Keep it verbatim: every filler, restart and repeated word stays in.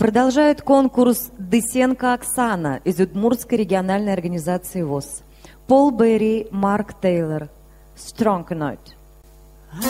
Продолжает конкурс Дысенко Оксана из Удмуртской региональной организации ВОС. Пол Берри, Марк Тейлор. Strong Note.